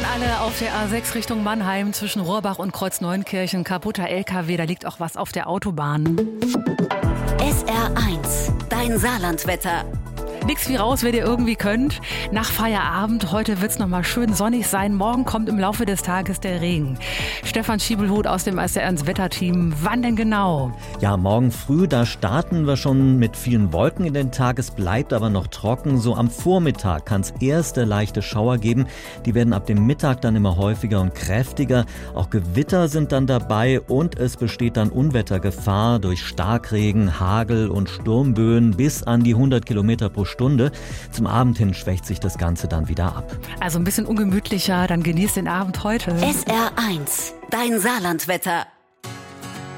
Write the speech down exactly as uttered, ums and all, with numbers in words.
alle auf der A sechs Richtung Mannheim zwischen Rohrbach und Kreuzneunkirchen. Kaputter L K W, da liegt auch was auf der Autobahn. S R eins, dein Saarlandwetter. Nix wie raus, wer ihr irgendwie könnt. Nach Feierabend, heute wird's noch mal schön sonnig sein. Morgen kommt im Laufe des Tages der Regen. Stefan Schiebelhut aus dem S R eins Wetterteam. Wann denn genau? Ja, morgen früh, da starten wir schon mit vielen Wolken in den Tag. Es bleibt aber noch trocken. So am Vormittag kann es erste leichte Schauer geben. Die werden ab dem Mittag dann immer häufiger und kräftiger. Auch Gewitter sind dann dabei und es besteht dann Unwettergefahr durch Starkregen, Hagel und Sturmböen bis an die hundert Kilometer pro Stunde. Zum Abend hin schwächt sich das Ganze dann wieder ab. Also ein bisschen ungemütlicher, dann genießt den Abend heute. S R eins, dein Saarlandwetter.